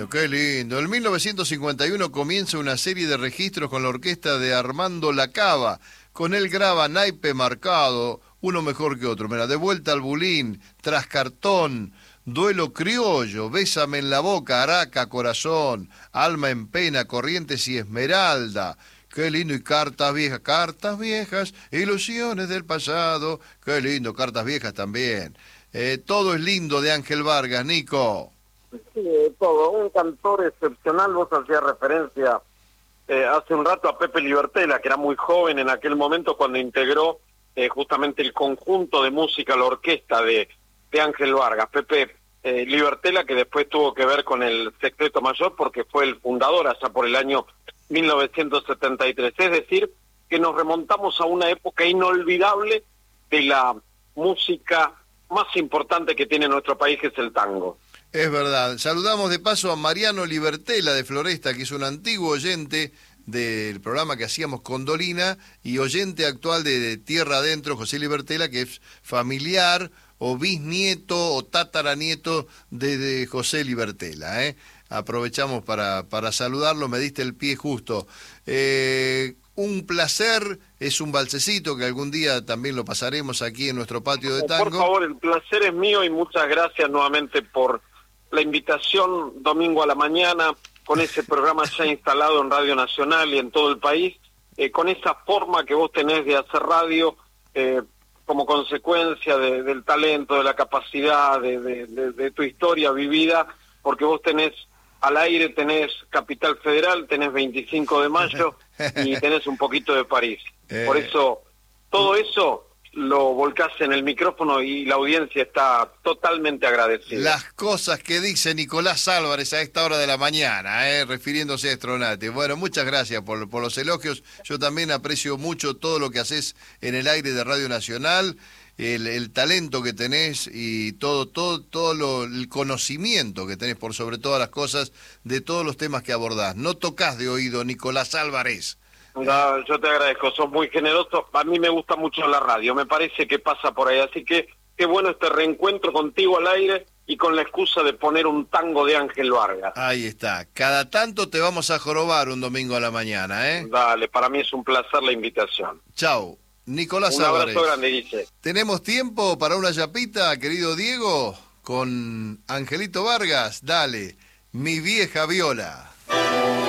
qué lindo. En 1951 comienza una serie de registros con la orquesta de Armando Lacava. Con él graba Naipe Marcado, uno mejor que otro. Mira, De vuelta al Bulín, Tras Cartón, Duelo Criollo, Bésame en la boca, Araca, Corazón, Alma en pena, Corrientes y Esmeralda. Qué lindo, y cartas viejas, ilusiones del pasado. Qué lindo, cartas viejas también. Todo es lindo de Ángel Vargas, Nico. Sí, todo, un cantor excepcional. Vos hacías referencia hace un rato a Pepe Libertela, que era muy joven en aquel momento cuando integró justamente el conjunto de música, la orquesta de Ángel Vargas. Pepe Libertela, que después tuvo que ver con el Sexteto Mayor porque fue el fundador allá por el año 1973. Es decir, que nos remontamos a una época inolvidable de la música más importante que tiene nuestro país, que es el tango. Es verdad. Saludamos de paso a Mariano Libertela de Floresta, que es un antiguo oyente del programa que hacíamos con Dolina y oyente actual de Tierra Adentro, José Libertela, que es familiar o bisnieto o tataranieto de José Libertela. Aprovechamos para saludarlo, me diste el pie justo. Un placer, es un balsecito que algún día también lo pasaremos aquí en nuestro patio de tango. Por favor, el placer es mío y muchas gracias nuevamente por la invitación domingo a la mañana, con ese programa ya instalado en Radio Nacional y en todo el país, con esa forma que vos tenés de hacer radio, como consecuencia del talento, de la capacidad, de tu historia vivida, porque vos tenés al aire, tenés Capital Federal, tenés 25 de mayo y tenés un poquito de París. Por eso, todo eso lo volcás en el micrófono y la audiencia está totalmente agradecida. Las cosas que dice Nicolás Álvarez a esta hora de la mañana, refiriéndose a Stronati. Bueno, muchas gracias por los elogios. Yo también aprecio mucho todo lo que haces en el aire de Radio Nacional, el talento que tenés y todo el conocimiento que tenés por sobre todas las cosas de todos los temas que abordás. No tocás de oído, Nicolás Álvarez. No, yo te agradezco, sos muy generoso. A mí me gusta mucho la radio, me parece que pasa por ahí. Así que qué bueno este reencuentro contigo al aire y con la excusa de poner un tango de Ángel Vargas. Ahí está. Cada tanto te vamos a jorobar un domingo a la mañana, Dale, para mí es un placer la invitación. Chau. Nicolás Un Álvarez. abrazo grande, Guille. ¿Tenemos tiempo para una yapita, querido Diego? Con Angelito Vargas. Dale, Mi vieja viola.